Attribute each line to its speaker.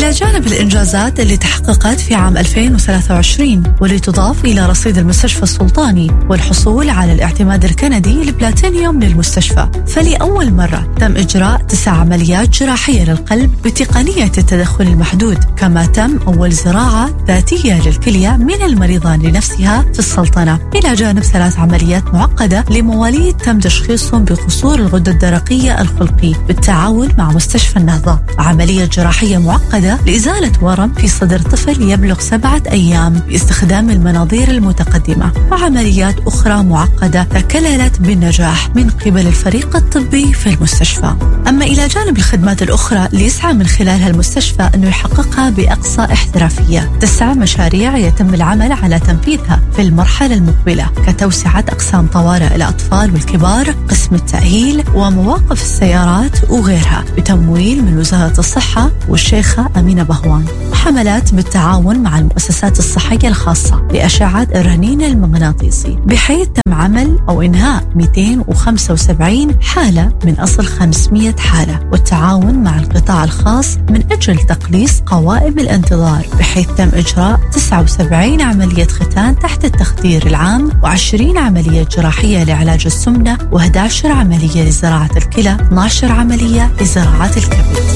Speaker 1: إلى جانب الإنجازات اللي تحققت في عام 2023 واللي تضاف إلى رصيد المستشفى السلطاني والحصول على الاعتماد الكندي البلاتينيوم للمستشفى، فلأول مرة تم إجراء 9 عمليات جراحية للقلب بتقنية التدخل المحدود، كما تم أول زراعة ذاتية للكلية من المريضة لنفسها في السلطنة، إلى جانب 3 عمليات معقدة لمواليد تم تشخيصهم بقصور الغدة الدرقية الخلقي بالتعاون مع مستشفى النهضة، وعملية جراحية معقدة لإزالة ورم في صدر طفل يبلغ 7 أيام باستخدام المناظير المتقدمة، وعمليات أخرى معقدة تكللت بالنجاح من قبل الفريق الطبي في المستشفى. أما إلى جانب الخدمات الأخرى اللي يسعى من خلالها المستشفى أنه يحققها بأقصى احترافية، 9 مشاريع يتم العمل على تنفيذها في المرحلة المقبلة، كتوسعة أقسام طوارئ الأطفال والكبار، قسم التأهيل ومواقف السيارات وغيرها، بتمويل من وزارة الصحة والشيخة أمينة بهوان، وحملات بالتعاون مع المؤسسات الصحية الخاصة لأشعة الرنين المغناطيسي، بحيث تم عمل أو إنهاء 275 حالة من أصل 500 حالة، والتعاون مع القطاع الخاص من أجل تقليص قوائم الانتظار، بحيث تم إجراء 79 عملية ختان تحت التخدير العام، و20 عملية جراحية لعلاج السمنة، و11 عملية لزراعة الكلى، 12 عملية لزراعة الكبد.